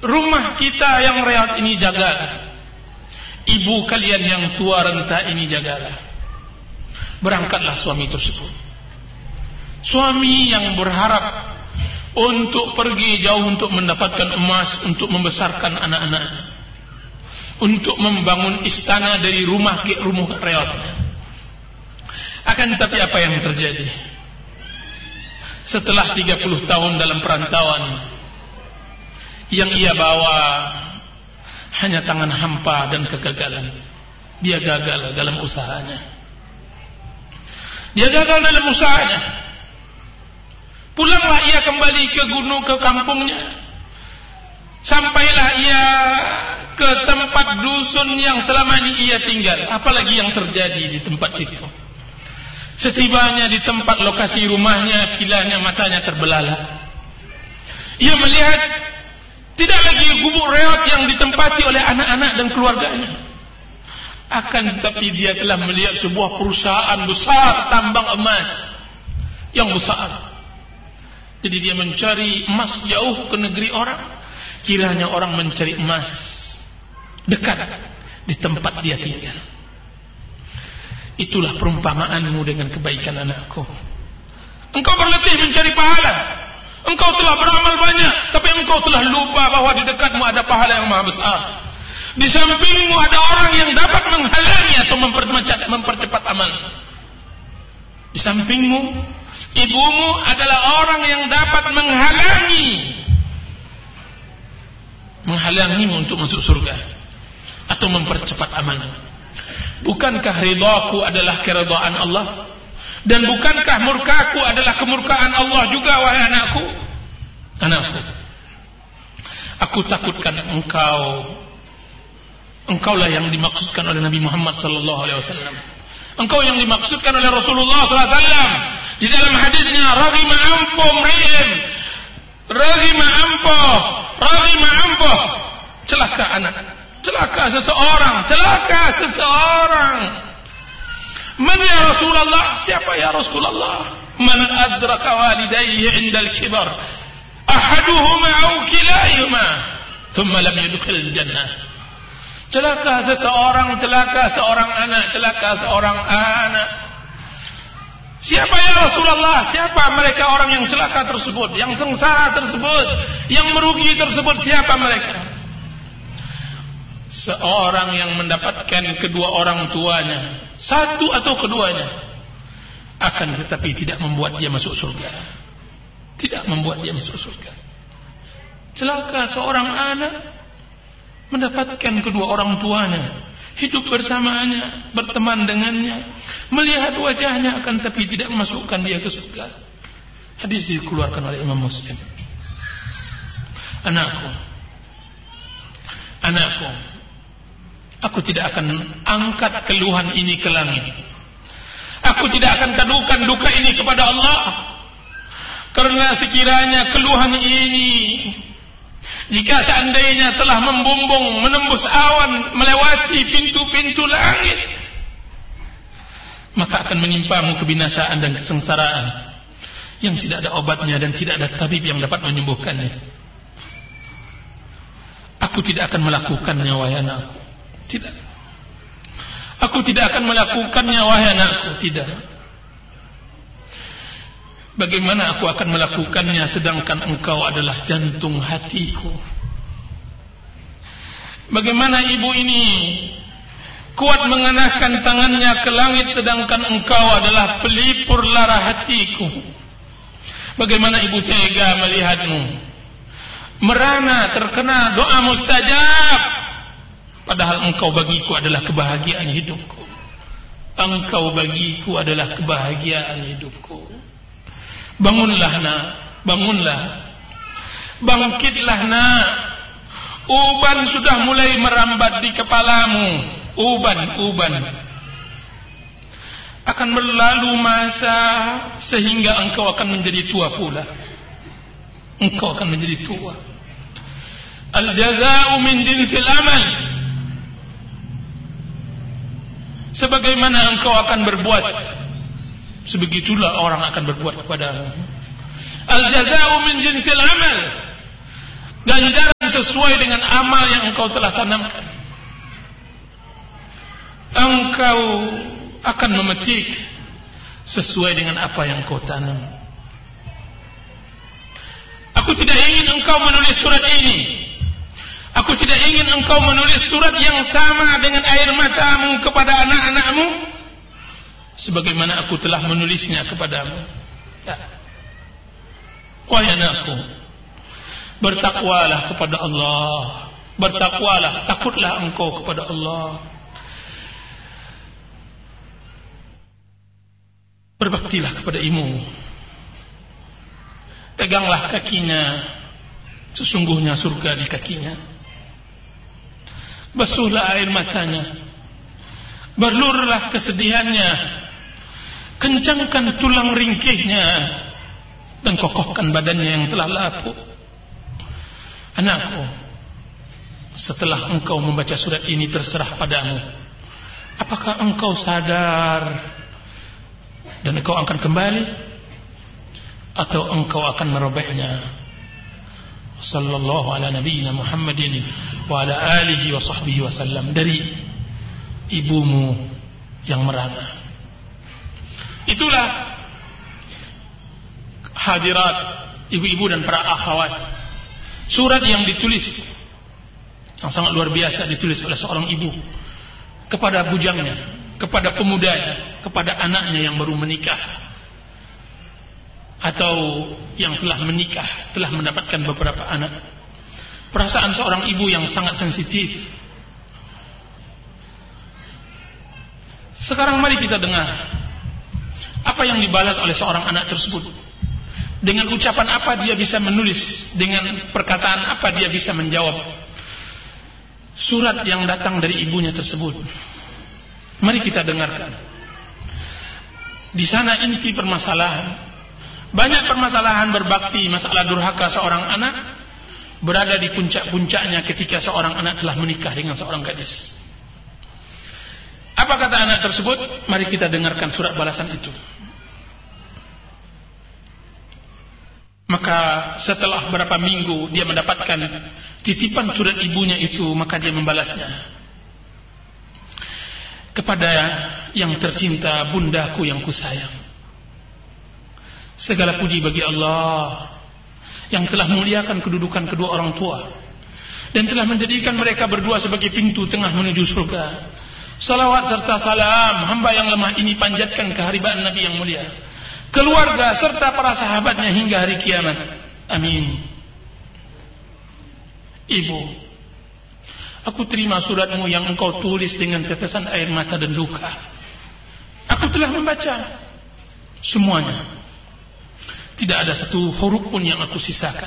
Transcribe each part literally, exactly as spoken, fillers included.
Rumah kita yang rehat ini jagalah. Ibu kalian yang tua renta ini jagalah. Berangkatlah suami tersebut. Suami yang berharap untuk pergi jauh untuk mendapatkan emas, untuk membesarkan anak-anaknya, untuk membangun istana dari rumah ke rumah rehatnya. Akan tetapi apa yang terjadi? Setelah tiga puluh tahun dalam perantauan, yang ia bawa hanya tangan hampa dan kegagalan. Dia gagal dalam usahanya. Dia gagal dalam usahanya. Pulanglah ia kembali ke gunung, ke kampungnya. Sampailah ia ke tempat dusun yang selama ini ia tinggal. Apalagi yang terjadi di tempat itu. Setibanya di tempat lokasi rumahnya, kilanya matanya terbelalak. Ia melihat tidak lagi gubuk reot yang ditempati oleh anak-anak dan keluarganya. Akan tetapi dia telah melihat sebuah perusahaan besar tambang emas yang besar. Jadi dia mencari emas jauh ke negeri orang. Kiranya orang mencari emas dekat di tempat dia tinggal. Itulah perumpamaanmu dengan kebaikan anakku. Engkau berletih mencari pahala. Engkau telah beramal banyak, tapi engkau telah lupa bahwa di dekatmu ada pahala yang maha besar. Di sampingmu ada orang yang dapat menghalangi atau mempercepat, mempercepat amal. Di sampingmu, ibumu adalah orang yang dapat menghalangi, menghalangimu untuk masuk surga atau mempercepat amal. Bukankah ridhaku adalah keridhaan Allah? Dan bukankah murkaku adalah kemurkaan Allah juga, wahai anakku? Anakku, aku takutkan engkau. Engkaulah yang dimaksudkan oleh Nabi Muhammad sallallahu alaihi wasallam. Engkau yang dimaksudkan oleh Rasulullah sallallahu alaihi wasallam di dalam hadisnya, raghima ampo mri'in, raghima ampo, raghima ampo, celaka anak, celaka seseorang, celaka seseorang. Man ya Rasulullah? Siapa ya Rasulullah? Man adraka walidayhi 'inda al-kibar ahaduhuma aw kilayhuma thumma lam yadkhul al-jannah. Celaka seseorang, celaka seorang anak, celaka seorang anak. Siapa ya Rasulullah? Siapa mereka orang yang celaka tersebut, yang sengsara tersebut, yang merugi tersebut? Siapa mereka? Seorang yang mendapatkan kedua orang tuanya, satu atau keduanya, akan tetapi tidak membuat dia masuk surga. Tidak membuat dia masuk surga. Celaka seorang anak mendapatkan kedua orang tuanya, hidup bersamanya, berteman dengannya, melihat wajahnya, akan tapi tidak memasukkan dia ke surga. Hadis dikeluarkan oleh Imam Muslim. Anakku, anakku, aku tidak akan angkat keluhan ini ke langit. Aku tidak akan kadukan duka ini kepada Allah. Karena sekiranya keluhan ini, jika seandainya telah membumbung, menembus awan, melewati pintu-pintu langit, maka akan menimpamu kebinasaan dan kesengsaraan yang tidak ada obatnya dan tidak ada tabib yang dapat menyembuhkannya. Aku tidak akan melakukannya, wahai anakku. Tidak. Aku tidak akan melakukannya, wahai anakku. Tidak. Bagaimana aku akan melakukannya sedangkan engkau adalah jantung hatiku? Bagaimana ibu ini kuat mengenahkan tangannya ke langit sedangkan engkau adalah pelipur lara hatiku? Bagaimana ibu tega melihatmu merana terkena doa mustajab, padahal engkau bagiku adalah kebahagiaan hidupku. Engkau bagiku adalah kebahagiaan hidupku. Bangunlah nak, bangunlah, bangkitlah nak. Uban sudah mulai merambat di kepalamu. Uban, uban. Akan berlalu masa sehingga engkau akan menjadi tua pula. Engkau akan menjadi tua. Al-jaza'u min jinsil amal. Sebagaimana engkau akan berbuat, sebegitulah orang akan berbuat kepadamu. Al-jaza'u min jinsil amal. Ganjaran sesuai dengan amal yang engkau telah tanamkan. Engkau akan memetik sesuai dengan apa yang kau tanam. Aku tidak ingin engkau menulis surat ini. Aku tidak ingin engkau menulis surat yang sama dengan air matamu kepada anak-anakmu, sebagaimana aku telah menulisnya kepadamu. Ya. Wahai anakku, bertakwalah kepada Allah. Bertakwalah, takutlah engkau kepada Allah. Berbaktilah kepada ibumu. Peganglah kakinya, sesungguhnya surga di kakinya. Basuhlah air matanya, berlurlah kesedihannya, kencangkan tulang ringkihnya, dan kokohkan badannya yang telah lapuk. Anakku, setelah engkau membaca surat ini terserah padamu. Apakah engkau sadar dan engkau akan kembali, atau engkau akan merobeknya? Sallallahu ala nabiyyina Muhammadin wa ala alihi wa sahbihi wasallam. Dari ibumu yang merana. Itulah hadirat ibu-ibu dan para akhwat, surat yang ditulis, yang sangat luar biasa, ditulis oleh seorang ibu kepada bujangnya, kepada pemudanya, kepada anaknya yang baru menikah atau yang telah menikah, telah mendapatkan beberapa anak. Perasaan seorang ibu yang sangat sensitif. Sekarang mari kita dengar apa yang dibalas oleh seorang anak tersebut. Dengan ucapan apa dia bisa menulis, dengan perkataan apa dia bisa menjawab surat yang datang dari ibunya tersebut. Mari kita dengarkan. Di sana inti permasalahan, banyak permasalahan berbakti, masalah durhaka seorang anak berada di puncak-puncaknya ketika seorang anak telah menikah dengan seorang gadis. Apa kata anak tersebut? Mari kita dengarkan surat balasan itu. Maka setelah beberapa minggu dia mendapatkan titipan surat ibunya itu, maka dia membalasnya. Kepada yang tercinta, bundaku yang kusayang, segala puji bagi Allah yang telah memuliakan kedudukan kedua orang tua dan telah menjadikan mereka berdua sebagai pintu tengah menuju surga. Salawat serta salam hamba yang lemah ini panjatkan keharibaan Nabi yang mulia, keluarga serta para sahabatnya hingga hari kiamat. Amin. Ibu, aku terima suratmu yang engkau tulis dengan tetesan air mata dan luka. Aku telah membaca semuanya. Tidak ada satu huruf pun yang aku sisakan.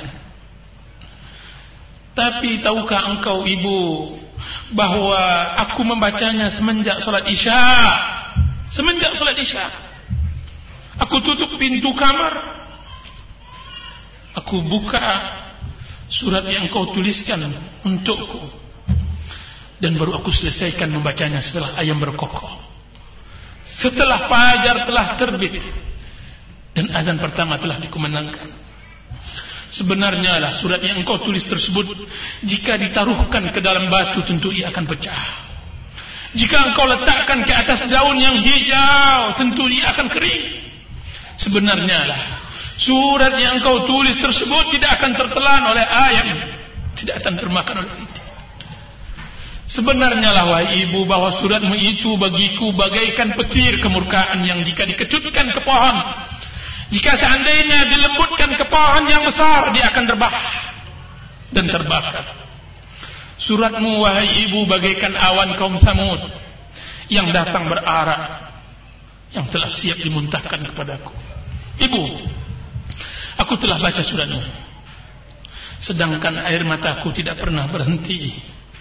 Tapi tahukah engkau ibu bahwa aku membacanya semenjak salat Isya. Semenjak salat Isya aku tutup pintu kamar, aku buka surat yang kau tuliskan untukku, dan baru aku selesaikan membacanya setelah ayam berkokok, setelah fajar telah terbit dan azan pertama telah dikumandangkan. Sebenarnya lah surat yang engkau tulis tersebut, jika ditaruhkan ke dalam batu tentu ia akan pecah. Jika engkau letakkan ke atas daun yang hijau tentu ia akan kering. Sebenarnya lah surat yang engkau tulis tersebut tidak akan tertelan oleh ayam, tidak akan termakan oleh itu. Sebenarnya lah wahai ibu bahwa suratmu itu bagiku bagaikan petir kemurkaan yang jika dikecutkan ke pohon, jika seandainya dilembutkan ke pohon yang besar, dia akan terbah dan terbakar. Suratmu wahai ibu bagaikan awan kaum Samud yang datang berarak, yang telah siap dimuntahkan kepadaku. Ibu, aku telah baca suratmu, sedangkan air mataku tidak pernah berhenti.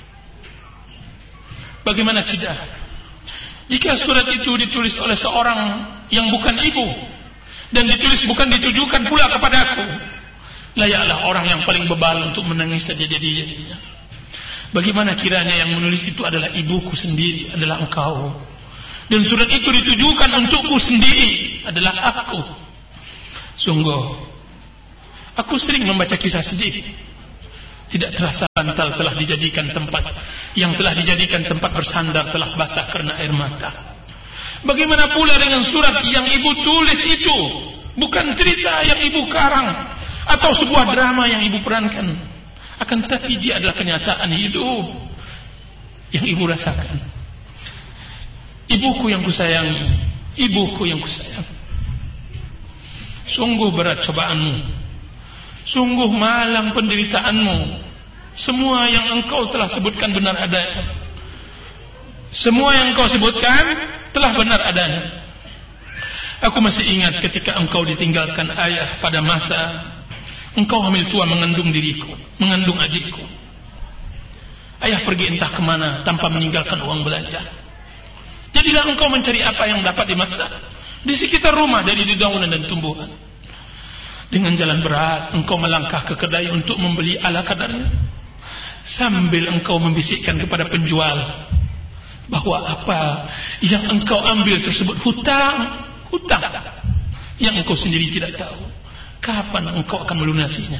Bagaimana tidak jika surat itu ditulis oleh seorang yang bukan ibu, dan ditulis bukan ditujukan pula kepadaku? Layaklah orang yang paling bebal untuk menangis saja jadinya. Bagaimana kiranya yang menulis itu adalah ibuku sendiri, adalah engkau, dan surat itu ditujukan untukku sendiri, adalah aku. Sungguh aku sering membaca kisah sedih Tidak terasa bantal telah dijadikan tempat, yang telah dijadikan tempat bersandar telah basah karena air mata. Bagaimana pula dengan surat yang ibu tulis itu? Bukan cerita yang ibu karang atau sebuah drama yang ibu perankan, akan tetapi dia adalah kenyataan hidup yang ibu rasakan. Ibuku yang kusayangi, ibuku yang kusayang. Sungguh berat cobaanmu, sungguh malang penderitaanmu. Semua yang engkau telah sebutkan benar adanya. Semua yang engkau sebutkan telah benar adanya. Aku masih ingat ketika engkau ditinggalkan ayah pada masa engkau hamil tua mengandung diriku, mengandung adikku. Ayah pergi entah kemana tanpa meninggalkan uang belanja. Jadilah engkau mencari apa yang dapat dimasak di sekitar rumah dari dedaunan dan tumbuhan. Dengan jalan berat engkau melangkah ke kedai untuk membeli ala kadarnya, sambil engkau membisikkan kepada penjual bahwa apa yang engkau ambil tersebut hutang, hutang yang engkau sendiri tidak tahu kapan engkau akan melunasinya.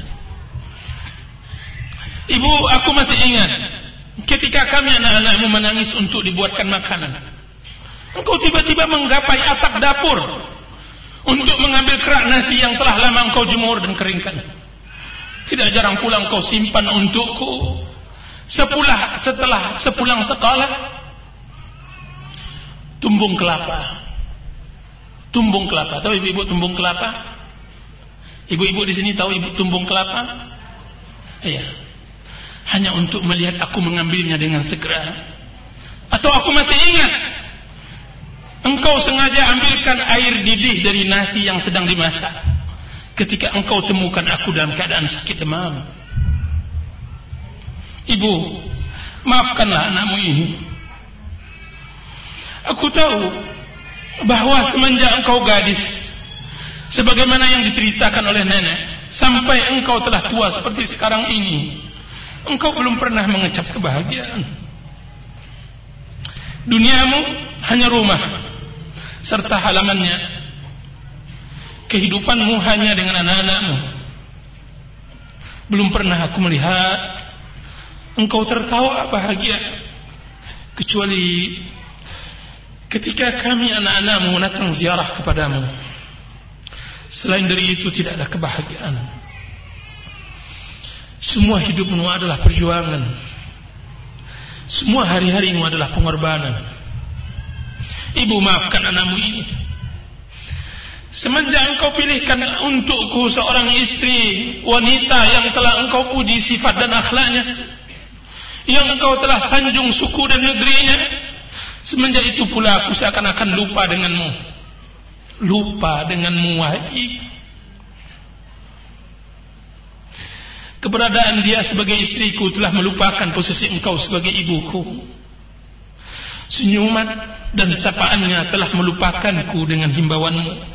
Ibu, aku masih ingat ketika kami anak-anakmu menangis untuk dibuatkan makanan. Engkau tiba-tiba menggapai atap dapur untuk mengambil kerak nasi yang telah lama engkau jemur dan keringkan. Tidak jarang pula engkau simpan untukku sepulah setelah sepulang sekolah tumbung kelapa. Tumbung kelapa. Tahu ibu-ibu tumbung kelapa? Ibu-ibu di sini tahu ibu tumbung kelapa? Iya. Hanya untuk melihat aku mengambilnya dengan segera. Atau aku masih ingat engkau sengaja ambilkan air didih dari nasi yang sedang dimasak ketika engkau temukan aku dalam keadaan sakit demam. Ibu, maafkanlah anakmu ini. Aku tahu bahwa semenjak engkau gadis, sebagaimana yang diceritakan oleh nenek, sampai engkau telah tua seperti sekarang ini, engkau belum pernah mengecap kebahagiaan. Duniamu hanya rumah serta halamannya. Kehidupanmu hanya dengan anak-anakmu. Belum pernah aku melihat engkau tertawa bahagia, kecuali ketika kami anak-anakmu datang ziarah kepadamu. Selain dari itu tidak ada kebahagiaan. Semua hidupmu adalah perjuangan. Semua hari-harimu adalah pengorbanan. Ibu, maafkan anakmu ini. Semenjak engkau pilihkan untukku seorang istri wanita yang telah engkau puji sifat dan akhlaknya, yang engkau telah sanjung suku dan negerinya, semenjak itu pula aku seakan-akan lupa denganmu. Lupa denganmu, wahai. Keberadaan dia sebagai istriku telah melupakan posisi engkau sebagai ibuku. Senyuman dan sapaannya telah melupakanku dengan himbauanmu.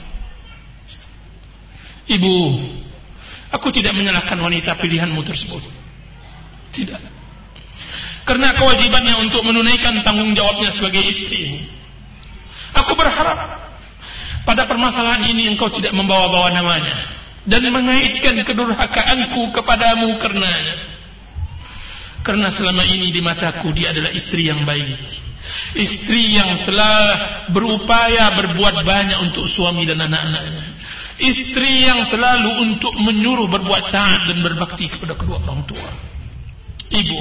Ibu, aku tidak menyalahkan wanita pilihanmu tersebut. Tidak. Karena kewajibannya untuk menunaikan tanggung jawabnya sebagai istri. Aku berharap pada permasalahan ini engkau tidak membawa-bawa namanya dan mengaitkan kedurhakaanku kepadamu karenanya. Karena selama ini di mataku dia adalah istri yang baik, istri yang telah berupaya berbuat banyak untuk suami dan anak-anaknya, istri yang selalu untuk menyuruh berbuat taat dan berbakti kepada kedua orang tua. Ibu,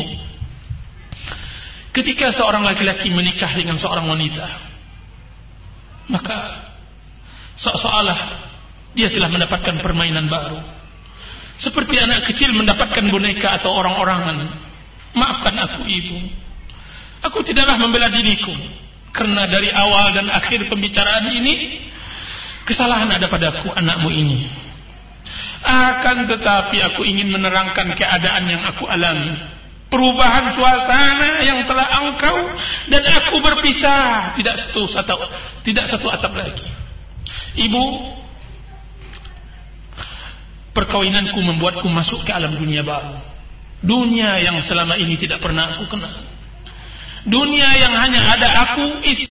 ketika seorang laki-laki menikah dengan seorang wanita, maka seolah-olah dia telah mendapatkan permainan baru, seperti anak kecil mendapatkan boneka atau orang-orangan. Maafkan aku, ibu. Aku tidaklah membela diriku, karena dari awal dan akhir pembicaraan ini kesalahan ada padaku, anakmu ini. Akan tetapi aku ingin menerangkan keadaan yang aku alami, perubahan suasana yang telah engkau dan aku berpisah, tidak satu atap, tidak satu atap lagi. Ibu, perkawinanku membuatku masuk ke alam dunia baru, dunia yang selama ini tidak pernah aku kenal, dunia yang hanya ada aku, istri